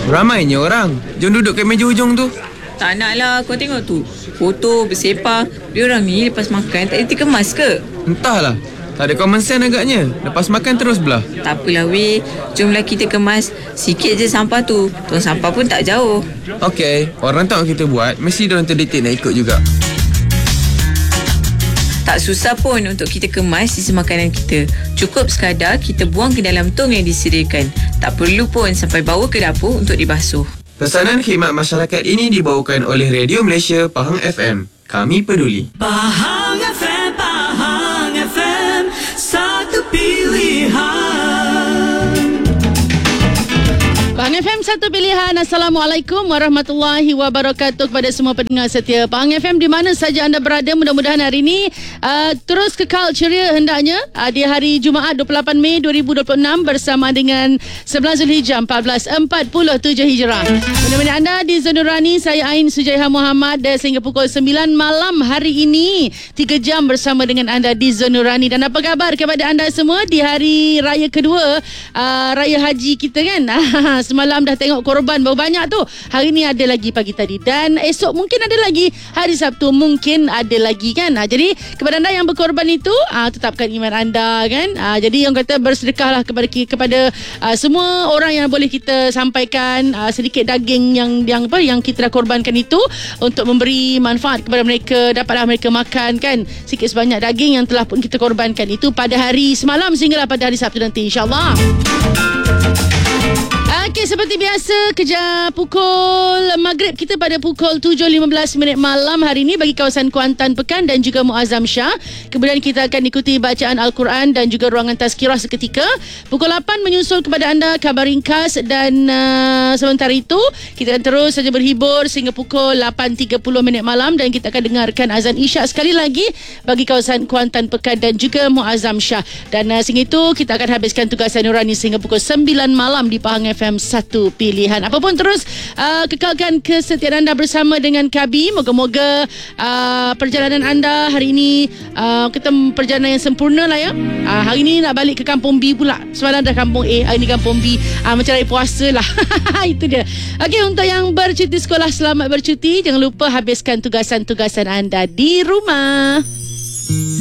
Ramainya orang. Jom duduk kat meja hujung tu. Tak nak lah, kau tengok tu. Foto bersepah. Diorang ni lepas makan tak reti kemas ke? Entahlah. Tak ada common sense agaknya. Lepas makan terus belah. Tak apalah weh. Jomlah kita kemas sikit je sampah tu. Tong sampah pun tak jauh. Okey, orang tahu kita buat, mesti diorang terdetik nak ikut juga. Tak susah pun untuk kita kemas sisa makanan kita. Cukup sekadar kita buang ke dalam tong yang disediakan. Tak perlu pun sampai bawa ke dapur untuk dibasuh. Pesanan khidmat masyarakat ini dibawakan oleh Radio Malaysia Pahang FM. Kami peduli. Pahang FM, satu pilihan. Pahang FM, satu pilihan. Assalamualaikum warahmatullahi wabarakatuh kepada semua pendengar setia Pahang FM di mana saja anda berada. Mudah-mudahan hari ini terus kekal ceria hendaknya di hari Jumaat 28 Mei 2026 bersama dengan 11 Zulhijjah 1447 Hijrah. Menemani anda di Zon Nurani, saya Ain Sujaiha Muhammad sehingga pukul 9 malam hari ini. 3 jam bersama dengan anda di Zon Nurani. Dan apa khabar kepada anda semua di hari raya kedua, raya haji kita kan? Semalam dah tengok korban berapa banyak tu. Hari ni ada lagi pagi tadi. Dan esok mungkin ada lagi. Hari Sabtu mungkin ada lagi kan. Jadi kepada anda yang berkorban itu, tetapkan iman anda kan. Jadi yang kata bersedekahlah kepada semua orang yang boleh kita sampaikan sedikit daging yang kita dah korbankan itu untuk memberi manfaat kepada mereka. Dapatlah mereka makan kan sikit sebanyak daging yang telah pun kita korbankan itu pada hari semalam sehinggalah pada hari Sabtu nanti, insyaAllah. Okey, seperti biasa kerja pukul maghrib kita pada pukul 7.15 malam hari ini bagi kawasan Kuantan Pekan dan juga Muazzam Shah. Kemudian kita akan ikuti bacaan Al-Quran dan juga ruangan tazkirah seketika. Pukul 8 menyusul kepada anda khabar ringkas dan sementara itu kita akan terus saja berhibur sehingga pukul 8.30 malam dan kita akan dengarkan azan Isyak sekali lagi bagi kawasan Kuantan Pekan dan juga Muazzam Shah. Dan sehingga itu kita akan habiskan tugasan Nurani sehingga pukul 9 malam di Pahang FM, satu pilihan. Apapun terus kekalkan kesetiaan anda bersama dengan Kabi. Moga-moga perjalanan anda hari ini kita perjalanan yang sempurna lah ya. Hari ini nak balik ke kampung B pula. Semalam dah kampung A, hari ini kampung B. Macam raya puasa lah. Itu dia. Okey, untuk yang bercuti sekolah, selamat bercuti. Jangan lupa habiskan tugasan-tugasan anda di rumah.